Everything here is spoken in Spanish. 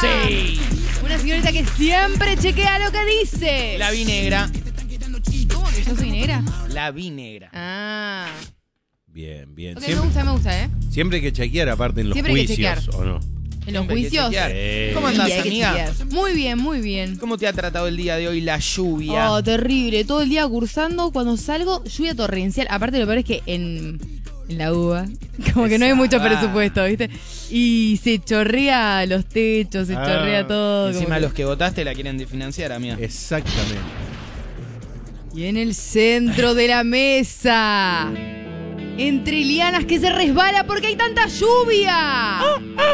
Sí. Una señorita que siempre chequea lo que dice. La vi negra. ¿Cómo que yo soy negra? La vi negra. Ah. Bien, bien. Ok, me gusta, ¿eh? Siempre hay que chequear, aparte en los Siempre hay que juicios, chequear. ¿o no? En los Siempre hay que juicios. chequear. Sí. ¿Cómo Sí, andás, hay que amiga? chequear. Muy bien, muy bien. ¿Cómo te ha tratado el día de hoy la lluvia? Oh, terrible. Todo el día cursando. Cuando salgo, lluvia torrencial. Aparte, lo peor es que en la UBA, como que no hay mucho presupuesto, ¿viste? Y se chorrea los techos, se chorrea todo. Encima como que- los que votaste la quieren financiar, amiga. Exactamente. Y en el centro de la mesa, entre lianas que se resbala porque hay tanta lluvia.